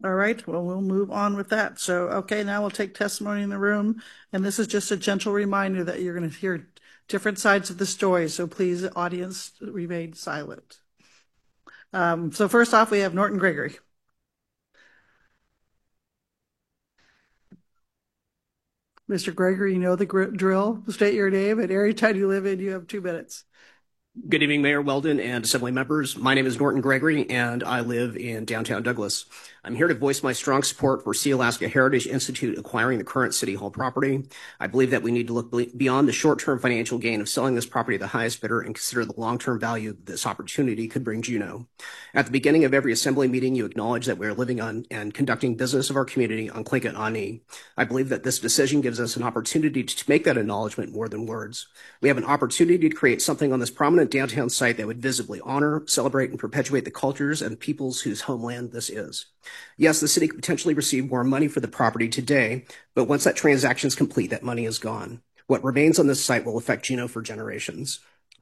All right, well, we'll move on with that. So, okay, now we'll take testimony in the room. And this is just a gentle reminder that you're going to hear different sides of the story. So please, audience, remain silent. So first off, we have Norton Gregory. Mr. Gregory, you know the drill. State your name and area time you live in. You have 2 minutes. Good evening, Mayor Weldon and Assembly members. My name is Norton Gregory, and I live in downtown Douglas. I'm here to voice my strong support for Sealaska Heritage Institute acquiring the current City Hall property. I believe that we need to look beyond the short-term financial gain of selling this property to the highest bidder and consider the long-term value this opportunity could bring Juneau. At the beginning of every Assembly meeting, you acknowledge that we are living on and conducting business of our community on Tlingit Ani. I believe that this decision gives us an opportunity to make that acknowledgement more than words. We have an opportunity to create something on this prominent downtown site that would visibly honor, celebrate, and perpetuate the cultures and peoples whose homeland this is. Yes, the city could potentially receive more money for the property today, but once that transaction is complete, that money is gone. What remains on this site will affect Juneau for generations.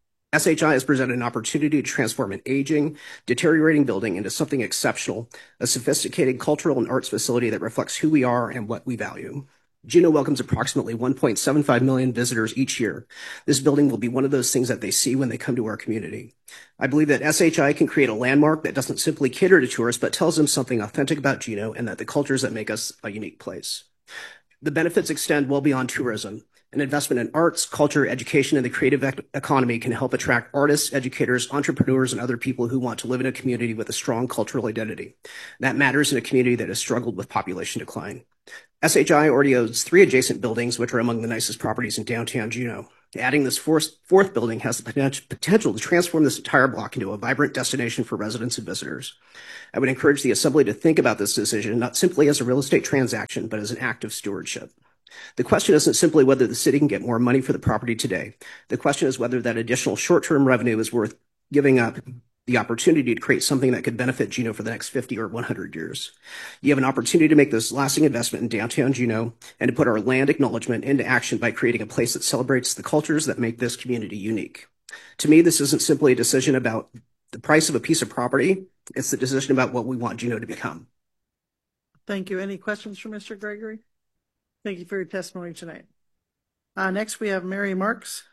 SHI has presented an opportunity to transform an aging, deteriorating building into something exceptional, a sophisticated cultural and arts facility that reflects who we are and what we value. Juneau welcomes approximately 1.75 million visitors each year. This building will be one of those things that they see when they come to our community. I believe that SHI can create a landmark that doesn't simply cater to tourists, but tells them something authentic about Juneau and that the cultures that make us a unique place. The benefits extend well beyond tourism. An investment in arts, culture, education, and the creative economy can help attract artists, educators, entrepreneurs, and other people who want to live in a community with a strong cultural identity. That matters in a community that has struggled with population decline. SHI already owns 3 adjacent buildings, which are among the nicest properties in downtown Juneau. Adding this fourth building has the potential to transform this entire block into a vibrant destination for residents and visitors. I would encourage the Assembly to think about this decision not simply as a real estate transaction, but as an act of stewardship. The question isn't simply whether the city can get more money for the property today. The question is whether that additional short-term revenue is worth giving up the opportunity to create something that could benefit Juneau for the next 50 or 100 years. You have an opportunity to make this lasting investment in downtown Juneau and to put our land acknowledgement into action by creating a place that celebrates the cultures that make this community unique. To me, this isn't simply a decision about the price of a piece of property. It's the decision about what we want Juneau to become. Thank you. Any questions for Mr. Gregory? Thank you for your testimony tonight. Next, we have Mary Marks.